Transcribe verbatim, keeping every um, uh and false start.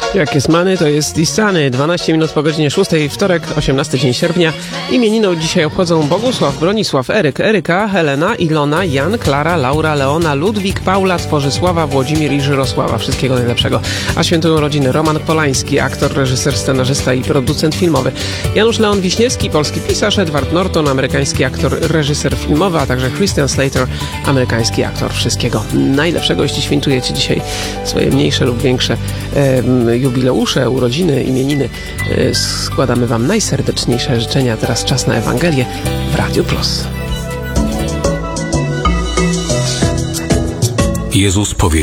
Jak jest Many, to jest Dissany. dwanaście minut po godzinie szóstej, wtorek, osiemnasty dzień sierpnia. Imieniną dzisiaj obchodzą Bogusław, Bronisław, Eryk, Eryka, Helena, Ilona, Jan, Klara, Laura, Leona, Ludwik, Paula, Tworzysława, Włodzimir i Żyrosława. Wszystkiego najlepszego. A świętują rodziny Roman Polański, aktor, reżyser, scenarzysta i producent filmowy. Janusz Leon Wiśniewski, polski pisarz, Edward Norton, amerykański aktor, reżyser filmowy, a także Christian Slater, amerykański aktor. Wszystkiego najlepszego, jeśli świętujecie dzisiaj swoje mniejsze lub większe e, jubileusze, urodziny, imieniny. E, składamy wam najserdeczniejsze życzenia. Teraz czas na Ewangelię w Radio Plus. Jezus powiedział: